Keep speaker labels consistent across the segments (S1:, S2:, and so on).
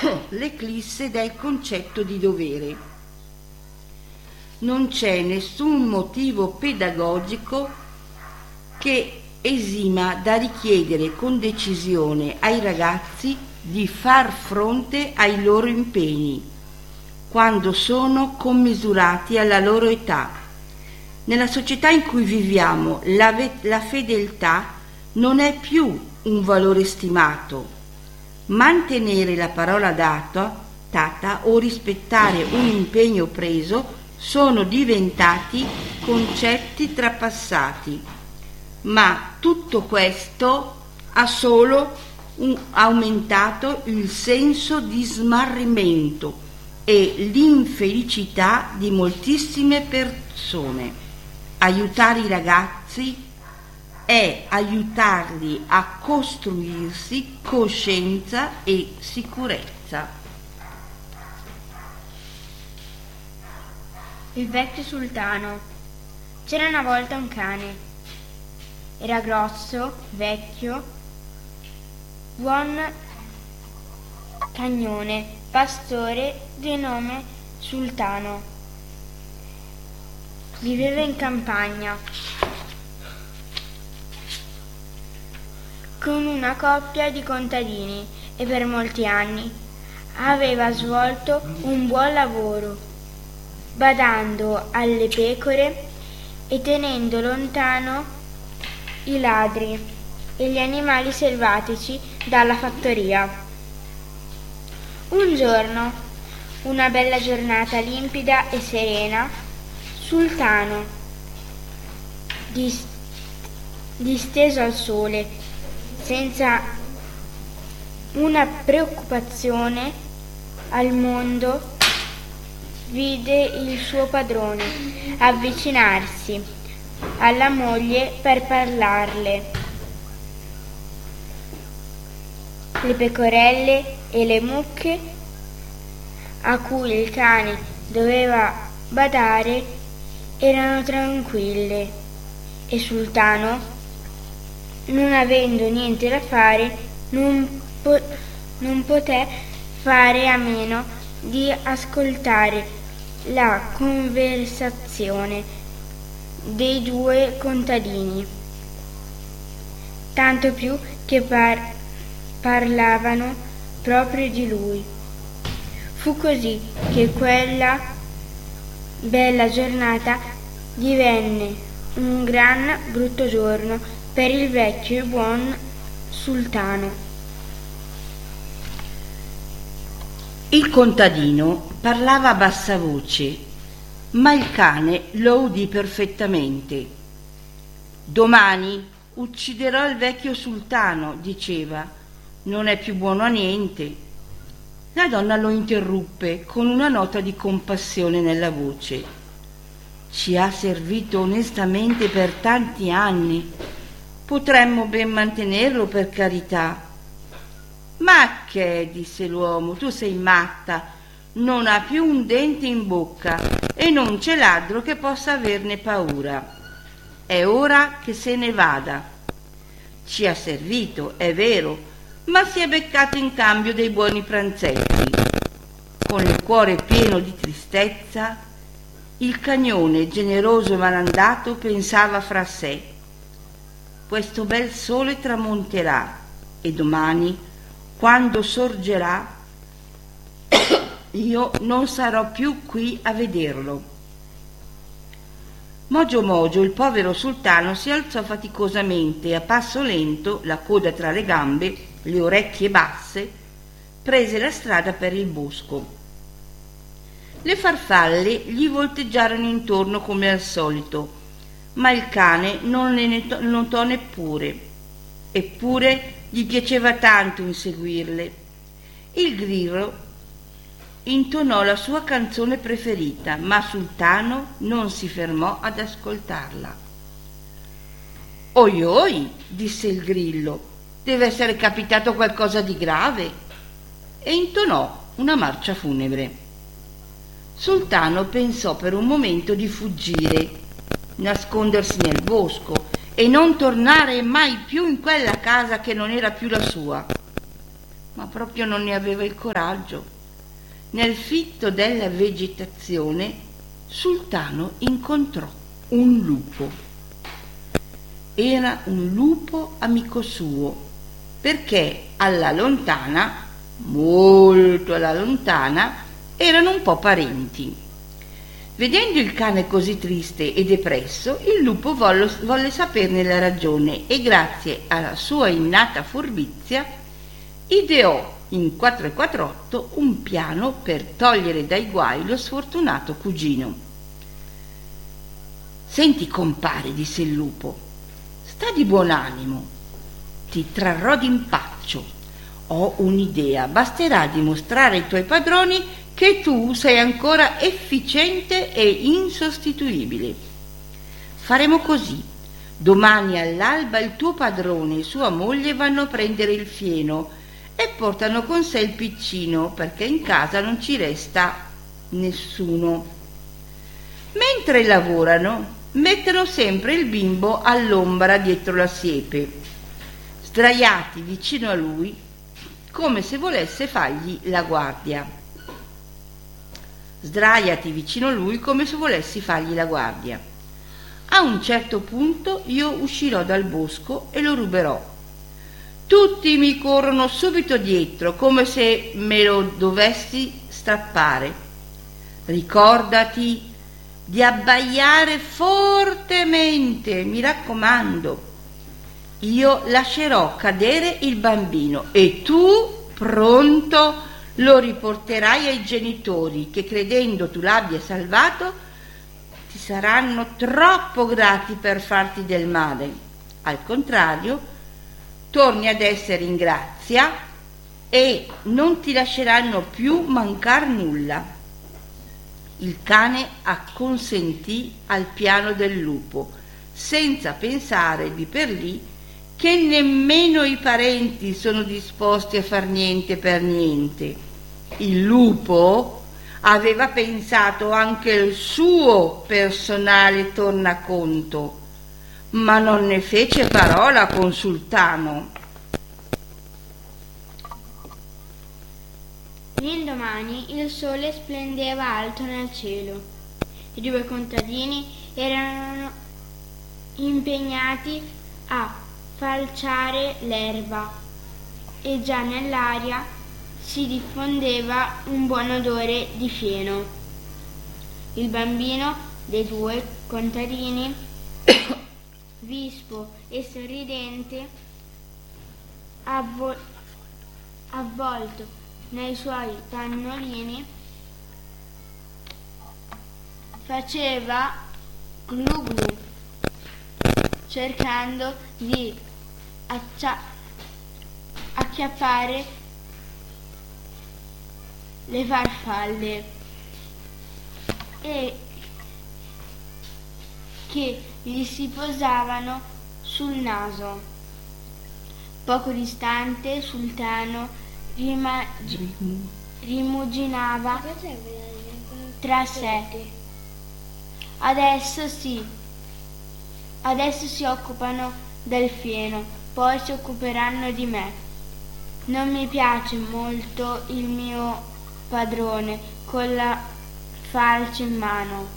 S1: l'eclisse del concetto di dovere. Non c'è nessun motivo pedagogico che esima da richiedere con decisione ai ragazzi di far fronte ai loro impegni quando sono commisurati alla loro età. Nella società in cui viviamo la fedeltà non è più un valore stimato. Mantenere la parola data o rispettare un impegno preso sono diventati concetti trapassati. Ma tutto questo ha solo aumentato il senso di smarrimento e l'infelicità di moltissime persone. Aiutare i ragazzi è aiutarli a costruirsi coscienza e sicurezza.
S2: Il vecchio sultano. C'era una volta un cane. Era grosso, vecchio, buon cagnone, pastore di nome Sultano. Viveva in campagna con una coppia di contadini e per molti anni aveva svolto un buon lavoro, badando alle pecore e tenendo lontano i ladri e gli animali selvatici dalla fattoria. Un giorno, una bella giornata limpida e serena, Sultano, disteso al sole, senza una preoccupazione al mondo, vide il suo padrone avvicinarsi alla moglie per parlarle. Le pecorelle e le mucche a cui il cane doveva badare erano tranquille e Sultano, non avendo niente da fare, non poté fare a meno di ascoltare la conversazione dei due contadini, tanto più che parlavano proprio di lui. Fu così che quella bella giornata divenne un gran brutto giorno per il vecchio e buon sultano.
S1: Il contadino parlava a bassa voce, ma il cane lo udì perfettamente. «Domani ucciderò il vecchio sultano», diceva, «non è più buono a niente». La donna lo interruppe con una nota di compassione nella voce. «Ci ha servito onestamente per tanti anni. Potremmo ben mantenerlo, per carità». «Ma che?» disse l'uomo, «tu sei matta, non ha più un dente in bocca e non c'è ladro che possa averne paura. È ora che se ne vada. Ci ha servito, è vero, ma si è beccato in cambio dei buoni pranzetti». Con il cuore pieno di tristezza, il cagnone, generoso e malandato, pensava fra sé: «Questo bel sole tramonterà e domani, quando sorgerà, io non sarò più qui a vederlo». Mogio mogio, il povero sultano si alzò faticosamente e a passo lento, la coda tra le gambe, le orecchie basse, prese la strada per il bosco. Le farfalle gli volteggiarono intorno come al solito, ma il cane non le notò neppure. Eppure gli piaceva tanto inseguirle. Il grillo intonò la sua canzone preferita, ma Sultano non si fermò ad ascoltarla. «Oi oi», disse il grillo, «deve essere capitato qualcosa di grave», e intonò una marcia funebre. Sultano pensò per un momento di fuggire, nascondersi nel bosco e non tornare mai più in quella casa che non era più la sua. ma proprio non ne aveva il coraggio. Nel fitto della vegetazione, Sultano incontrò un lupo. Era un lupo amico suo, perché alla lontana, molto alla lontana, erano un po' parenti. Vedendo il cane così triste e depresso, il lupo volle saperne la ragione e, grazie alla sua innata furbizia, ideò in 448 un piano per togliere dai guai lo sfortunato cugino. «Senti, compare», disse il lupo, «sta di buon animo, ti trarrò d'impaccio. Ho un'idea, basterà dimostrare ai tuoi padroni che tu sei ancora efficiente e insostituibile. Faremo così: domani all'alba il tuo padrone e sua moglie vanno a prendere il fieno e portano con sé il piccino, perché in casa non ci resta nessuno. Mentre lavorano, mettono sempre il bimbo all'ombra dietro la siepe, sdraiati vicino a lui, come se volesse fargli la guardia. Sdraiati vicino a lui come se volessi fargli la guardia. A un certo punto io uscirò dal bosco e lo ruberò. Tutti mi corrono subito dietro, come se me lo dovessi strappare. Ricordati di abbaiare fortemente, mi raccomando. Io lascerò cadere il bambino e tu, pronto, lo riporterai ai genitori che, credendo tu l'abbia salvato, ti saranno troppo grati per farti del male. Al contrario, torni ad essere in grazia e non ti lasceranno più mancar nulla. Il cane acconsentì al piano del lupo, senza pensare lì per lì che nemmeno i parenti sono disposti a far niente per niente. Il lupo aveva pensato anche al suo personale tornaconto, ma non ne fece parola con Sultano.
S2: L'indomani il sole splendeva alto nel cielo. I due contadini erano impegnati a falciare l'erba e già nell'aria si diffondeva un buon odore di fieno. Il bambino dei due contadini, vispo e sorridente, avvolto nei suoi pannolini, faceva glu glu, cercando di acchiappare le farfalle e che gli si posavano sul naso. Poco distante Sultano rimuginava tra sé. Adesso si occupano del fieno, poi si occuperanno di me. Non mi piace molto il mio padrone con la falce in mano.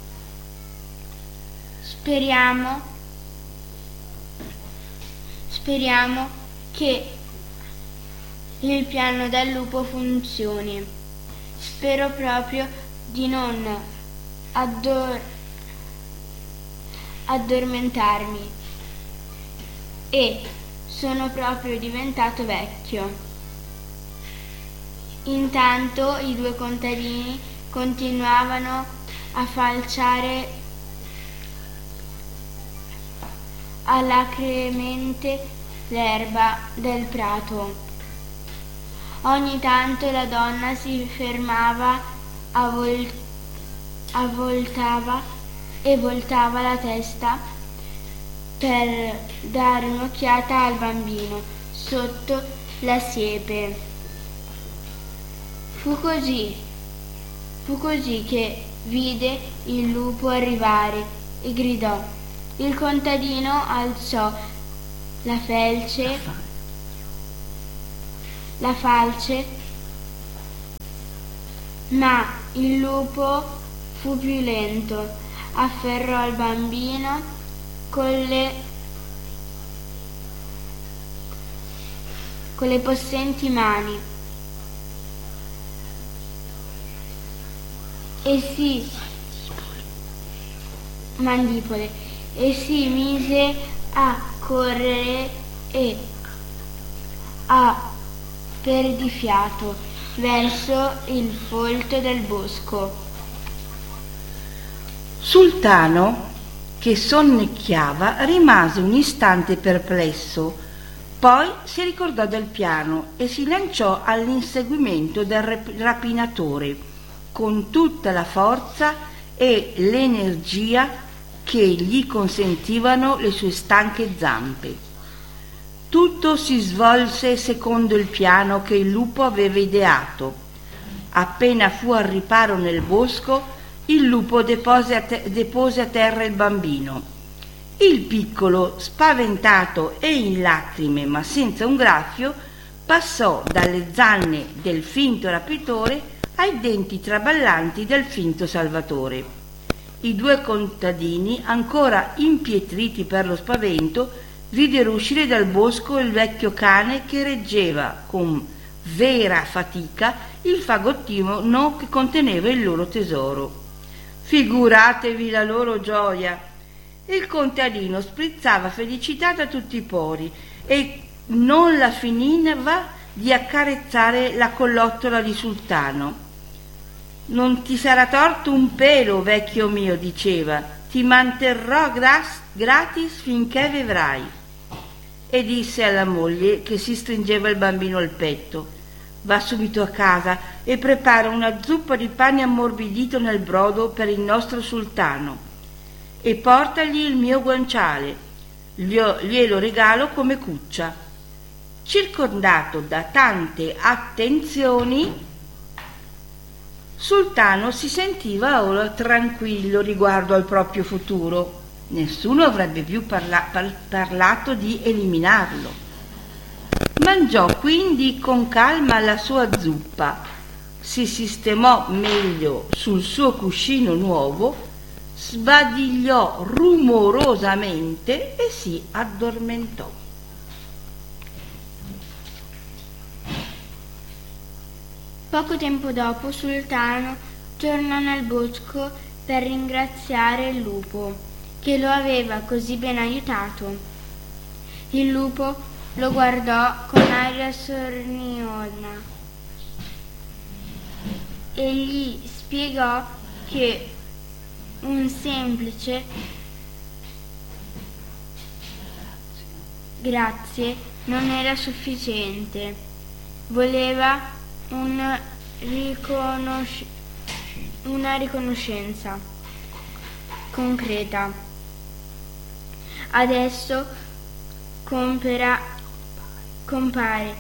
S2: Speriamo che il piano del lupo funzioni. Spero proprio di non addormentarmi e sono proprio diventato vecchio. Intanto i due contadini continuavano a falciare alacremente l'erba del prato. Ogni tanto la donna si fermava, voltava la testa per dare un'occhiata al bambino sotto la siepe. Fu così che vide il lupo arrivare e gridò. Il contadino alzò la felce la falce, ma il lupo fu più lento, afferrò il bambino con le possenti mani mandibole e si mise a correre e a perdifiato verso il folto del bosco.
S1: Sultano, che sonnecchiava, rimase un istante perplesso, poi si ricordò del piano e si lanciò all'inseguimento del rapinatore con tutta la forza e l'energia che gli consentivano le sue stanche zampe. Tutto si svolse secondo il piano che il lupo aveva ideato. Appena fu al riparo nel bosco, il lupo depose a terra il bambino. Il piccolo, spaventato e in lacrime ma senza un graffio, passò dalle zanne del finto rapitore ai denti traballanti del finto salvatore. I due contadini, ancora impietriti per lo spavento, videro uscire dal bosco il vecchio cane che reggeva con vera fatica il fagottino che conteneva il loro tesoro. Figuratevi la loro gioia! Il contadino sprizzava felicità da tutti i pori e non la finiva di accarezzare la collottola di Sultano. «Non ti sarà torto un pelo, vecchio mio», diceva, «ti manterrò gratis finché vivrai». E disse alla moglie, che si stringeva il bambino al petto: «Va subito a casa e prepara una zuppa di pane ammorbidito nel brodo per il nostro sultano e portagli il mio guanciale, glielo regalo come cuccia». Circondato da tante attenzioni, Sultano si sentiva ora tranquillo riguardo al proprio futuro. Nessuno avrebbe più parlato di eliminarlo. Mangiò quindi con calma la sua zuppa, si sistemò meglio sul suo cuscino nuovo, sbadigliò rumorosamente e si addormentò.
S2: Poco tempo dopo Sultano tornò nel bosco per ringraziare il lupo che lo aveva così ben aiutato. Il lupo lo guardò con aria sorniona e gli spiegò che un semplice grazie non era sufficiente. Voleva una riconoscenza concreta. Adesso compare.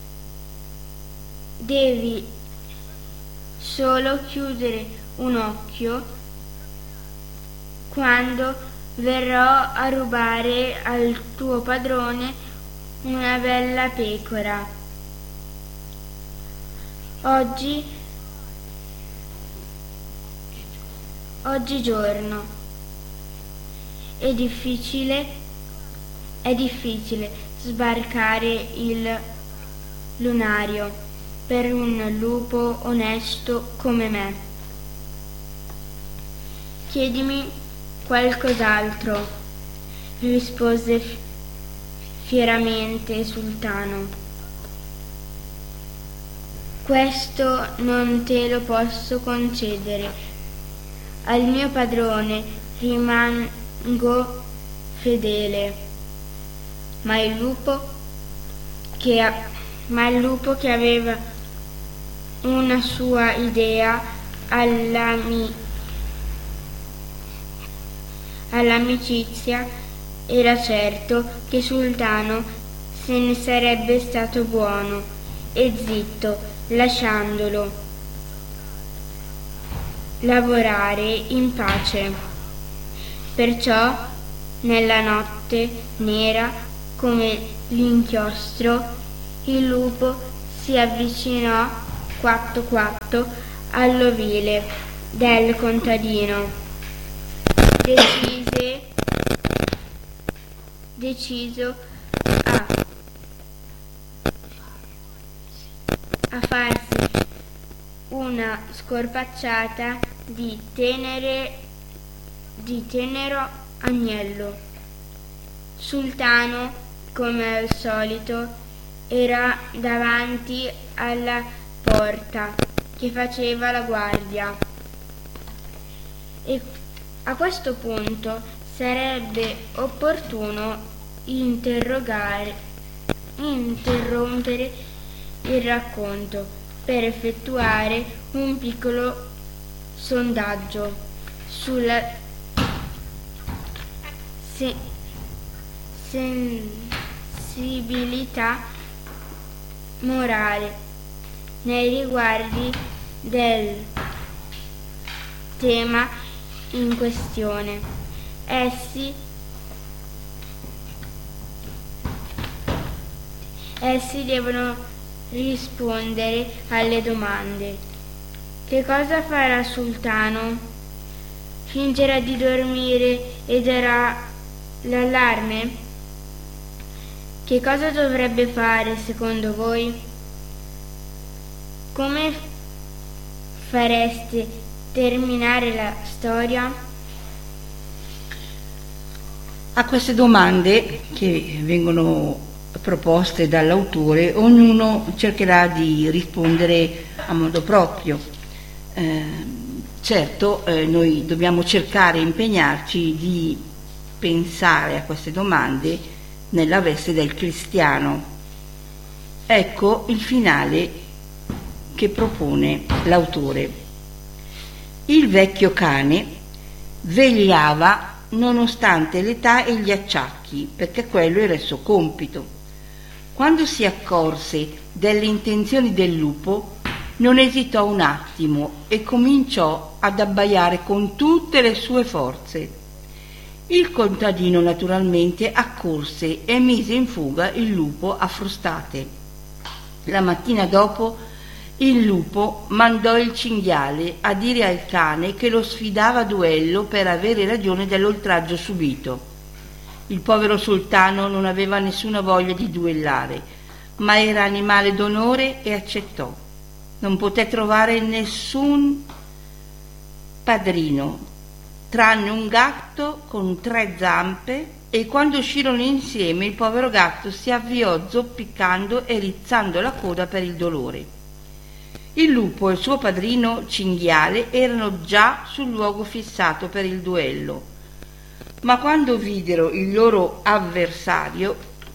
S2: Devi solo chiudere un occhio quando verrò a rubare al tuo padrone una bella pecora. Oggigiorno è difficile sbarcare il lunario per un lupo onesto come me. Chiedimi qualcos'altro, rispose fieramente Sultano. Questo non te lo posso concedere. Al mio padrone rimango fedele, ma il lupo che aveva una sua idea all'amicizia era certo che Sultano se ne sarebbe stato buono e zitto, lasciandolo lavorare in pace. Perciò nella notte nera come l'inchiostro il lupo si si avvicinò quatto quatto all'ovile del contadino. Deciso a farsi una scorpacciata di tenero agnello. Sultano, come al solito, era davanti alla porta che faceva la guardia, e a questo punto sarebbe opportuno interrompere il racconto per effettuare un piccolo sondaggio sulla sensibilità morale nei riguardi del tema in questione. Essi devono rispondere alle domande. Che cosa farà Sultano? Fingerà di dormire e darà l'allarme? Che cosa dovrebbe fare secondo voi? Come fareste terminare la storia?
S1: A queste domande che vengono proposte dall'autore, ognuno cercherà di rispondere a modo proprio. Certo, noi dobbiamo cercare e impegnarci di pensare a queste domande nella veste del cristiano. Ecco il finale che propone l'autore. Il vecchio cane vegliava nonostante l'età e gli acciacchi, perché quello era il suo compito. Quando si accorse delle intenzioni del lupo, non esitò un attimo e cominciò ad abbaiare con tutte le sue forze. Il contadino naturalmente accorse e mise in fuga il lupo a frustate. La mattina dopo il lupo mandò il cinghiale a dire al cane che lo sfidava a duello per avere ragione dell'oltraggio subito. Il povero sultano non aveva nessuna voglia di duellare, ma era animale d'onore e accettò. Non poté trovare nessun padrino, tranne un gatto con 3 zampe, e quando uscirono insieme il povero gatto si avviò zoppicando e rizzando la coda per il dolore. Il lupo e il suo padrino cinghiale erano già sul luogo fissato per il duello, ma quando videro il loro avversario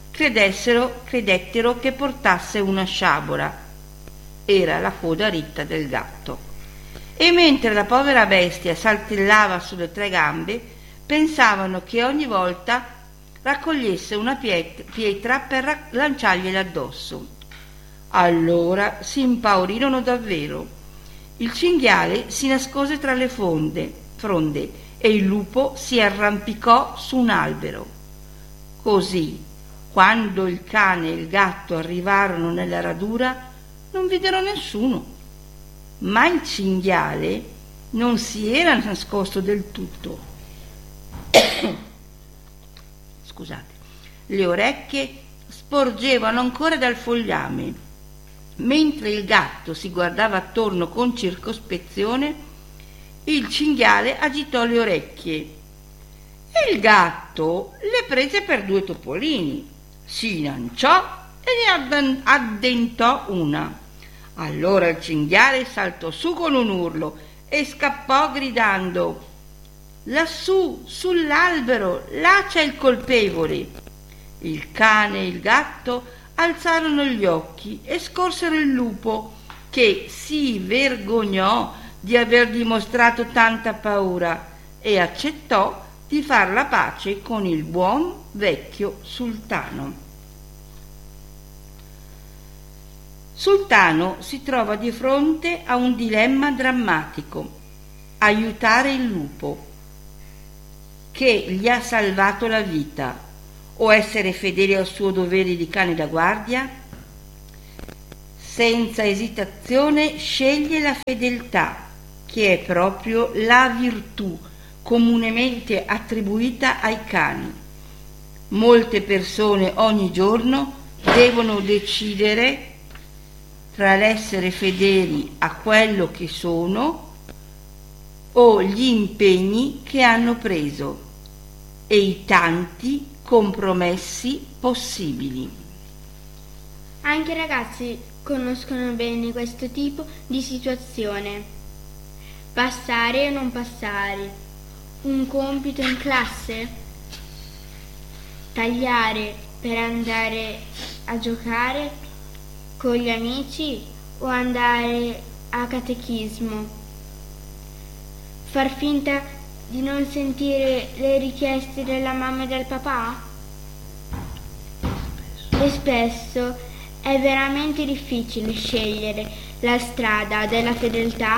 S1: credettero che portasse una sciabola. Era la coda ritta del gatto. E mentre la povera bestia saltellava sulle 3 gambe, pensavano che ogni volta raccogliesse una pietra per lanciargliela addosso. Allora si impaurirono davvero. Il cinghiale si nascose tra le fronde e il lupo si arrampicò su un albero. Così, quando il cane e il gatto arrivarono nella radura, non videro nessuno, ma il cinghiale non si era nascosto del tutto. Scusate, le orecchie sporgevano ancora dal fogliame. Mentre il gatto si guardava attorno con circospezione, il cinghiale agitò le orecchie e il gatto le prese per 2 topolini, si lanciò e ne addentò una. Allora il cinghiale saltò su con un urlo e scappò gridando: «Lassù, sull'albero, là c'è il colpevole!» Il cane e il gatto alzarono gli occhi e scorsero il lupo, che si vergognò di aver dimostrato tanta paura e accettò di far la pace con il buon vecchio sultano. Sultano si trova di fronte a un dilemma drammatico: aiutare il lupo, che gli ha salvato la vita, o essere fedele al suo dovere di cane da guardia? senza esitazione sceglie la fedeltà, che è proprio la virtù comunemente attribuita ai cani. Molte persone ogni giorno devono decidere tra l'essere fedeli a quello che sono o gli impegni che hanno preso e i tanti compromessi possibili.
S2: Anche i ragazzi conoscono bene questo tipo di situazione. Passare o non passare, un compito in classe, tagliare per andare a giocare con gli amici o andare a catechismo, far finta di non sentire le richieste della mamma e del papà? E spesso è veramente difficile scegliere la strada della fedeltà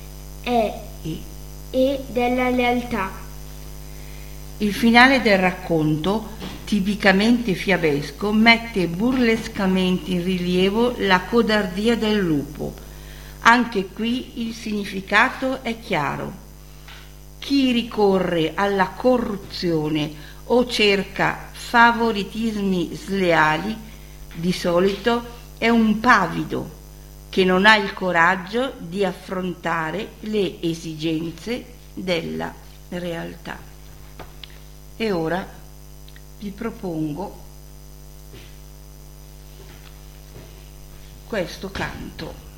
S2: e della lealtà.
S1: Il finale del racconto, tipicamente fiabesco, mette burlescamente in rilievo la codardia del lupo. Anche qui il significato è chiaro. Chi ricorre alla corruzione o cerca favoritismi sleali di solito è un pavido che non ha il coraggio di affrontare le esigenze della realtà. E ora vi propongo questo canto.